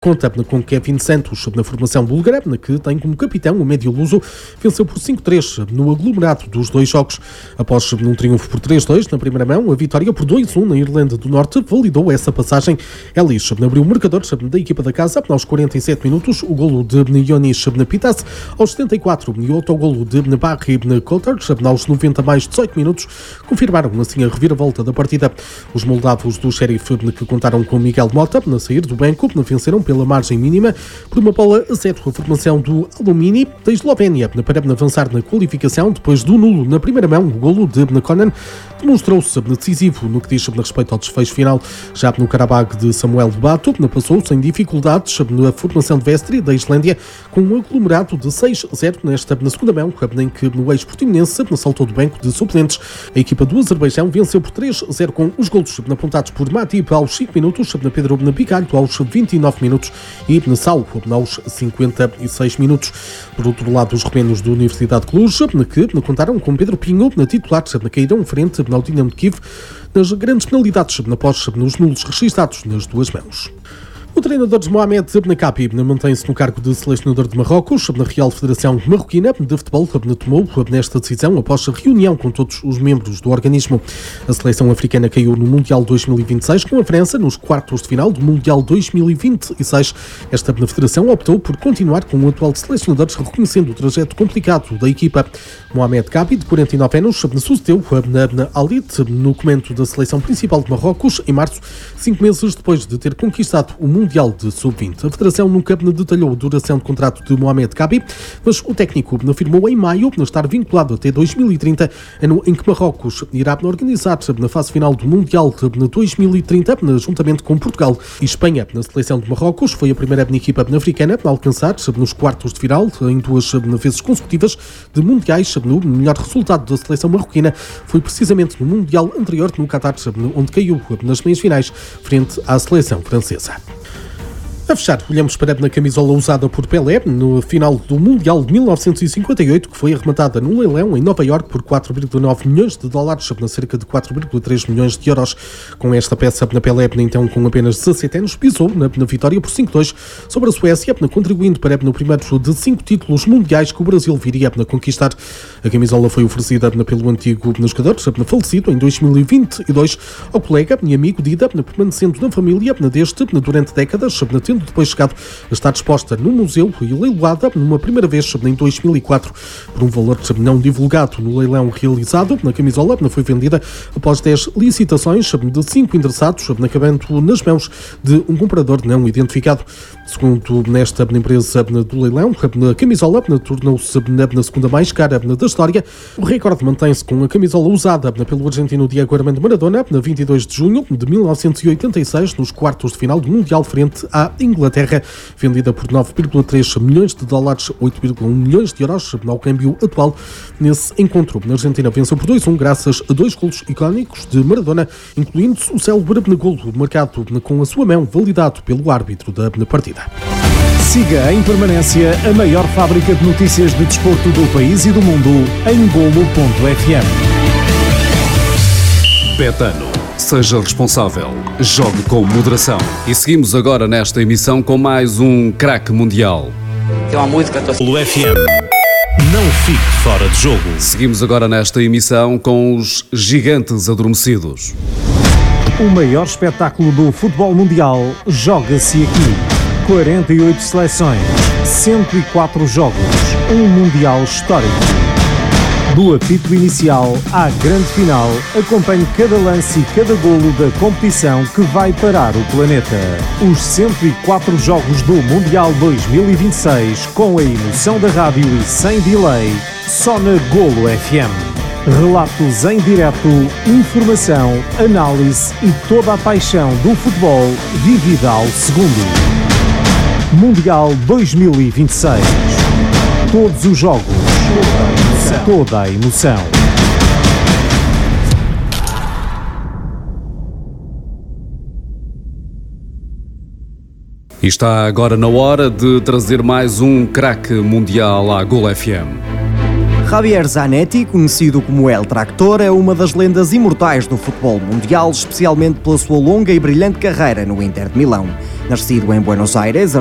Conta com Kevin Santos na formação búlgara, que tem como capitão o médio luso, venceu por 5-3 no aglomerado dos dois jogos. Após um triunfo por 3-2 na primeira mão, a vitória por 2-1 na Irlanda do Norte validou essa passagem. Elis abriu o marcador da equipa da casa aos 47 minutos, o golo de Ionis Pitas, aos 74 e outro golo de Barry Coulter, aos 90 mais 18 minutos, confirmaram assim a reviravolta da partida. Os moldavos do Sheriff, que contaram com Miguel Mota na sair do banco, venceram pela margem mínima por uma bola a 0 a formação do Alumini da Eslovénia para avançar na qualificação depois do nulo na primeira mão. O golo de Conan demonstrou-se decisivo no que diz respeito ao desfecho final. Já no Karabag de Samuel Bato passou sem dificuldades na formação de Vestri da Islândia com um aglomerado de 6-0 na segunda mão, em que o ex-portimonense saltou do banco de suplentes. A equipa do Azerbaijão venceu por 3-0 com os golos apontados por Matip aos 5 minutos, Pedro Picalho aos 29 minutos e Sau aos 56 minutos. Por outro lado, os romenos da Universidade de Cluj, que contaram com Pedro Pinho na titular, caíram frente ao Dinamo de Kiev nas grandes penalidades após nos nulos registados nas duas mãos. O treinador de Mohamed Benkapi mantém-se no cargo de selecionador de Marrocos. A Real Federação Marroquina de Futebol tomou nesta decisão após a reunião com todos os membros do organismo. A seleção africana caiu no Mundial 2026 com a França nos quartos de final do Mundial 2026. Esta federação optou por continuar com o atual selecionador, reconhecendo o trajeto complicado da equipa. Mohamed Kapi, de 49 anos, sucedeu na Alit no comando da seleção principal de Marrocos em março, 5 meses depois de ter conquistado o Mundial de Sub-20. A Federação nunca detalhou a duração de contrato de Mohamed Kapi, mas o técnico afirmou em maio estar vinculado até 2030, ano em que Marrocos irá organizar na fase final do Mundial de 2030, juntamente com Portugal e Espanha. Na seleção de Marrocos foi a primeira equipa africana a alcançar nos quartos de final em 2 vezes consecutivas de mundiais. O melhor resultado da seleção marroquina foi precisamente no Mundial anterior, no Qatar, onde caiu nas meias finais frente à seleção francesa. A fechar, olhamos para a camisola usada por Pelé no final do Mundial de 1958, que foi arrematada num leilão em Nova Iorque por 4,9 milhões de dólares, cerca de 4,3 milhões de euros. Com esta peça, Pelé, então com apenas 17 anos, pisou na vitória por 5-2 sobre a Suécia, contribuindo para o primeiro de 5 títulos mundiais que o Brasil viria a conquistar. A camisola foi oferecida pelo antigo jogador, falecido em 2022, ao colega e amigo Dida, permanecendo na família deste durante décadas, tendo depois chegado a estar exposta no museu e leiloada numa primeira vez em 2004 por um valor não divulgado. No leilão realizado, na camisola foi vendida após 10 licitações de 5 interessados, acabando nas mãos de um comprador não identificado. Segundo nesta empresa do leilão, a camisola tornou-se na segunda mais cara da história. O recorde mantém-se com a camisola usada pelo argentino Diego Armando Maradona na 22 de junho de 1986, nos quartos de final do Mundial frente à Inglaterra, vendida por 9,3 milhões de dólares, 8,1 milhões de euros ao câmbio atual. Nesse encontro, a Argentina venceu por 2-1 graças a 2 golos icónicos de Maradona, incluindo-se o célebre golo marcado com a sua mão, validado pelo árbitro da partida. Siga em permanência a maior fábrica de notícias de desporto do país e do mundo em Golo.fm. Betano. Seja responsável, jogue com moderação. E seguimos agora nesta emissão com mais um craque mundial. Tem uma música... Golo FM. Não fique fora de jogo. Seguimos agora nesta emissão com os gigantes adormecidos. O maior espetáculo do futebol mundial joga-se aqui. 48 seleções, 104 jogos, um mundial histórico. Do apito inicial à grande final, acompanhe cada lance e cada golo da competição que vai parar o planeta. Os 104 jogos do Mundial 2026, com a emoção da rádio e sem delay, só na Golo FM. Relatos em direto, informação, análise e toda a paixão do futebol vivida ao segundo. Mundial 2026. Todos os jogos, toda a emoção. E está agora na hora de trazer mais um craque mundial à Golo FM. Javier Zanetti, conhecido como El Tractor, é uma das lendas imortais do futebol mundial, especialmente pela sua longa e brilhante carreira no Inter de Milão. Nascido em Buenos Aires,